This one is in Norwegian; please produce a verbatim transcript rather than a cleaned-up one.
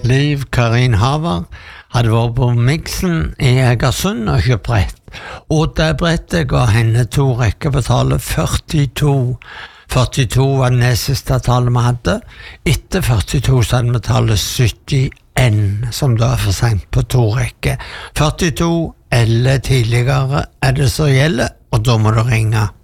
Liv Karin Haver hadde vært på Mixen i Egersund og kjøpt brett. Og det brettet ga henne to rekkebetallet førtito. førtito var det nest siste tallet vi hadde. Etter førtito så hadde vi tallet syttien, som da er for sent på to rekker. førtito eller tidligere er det som gjelder, og da må du ringe.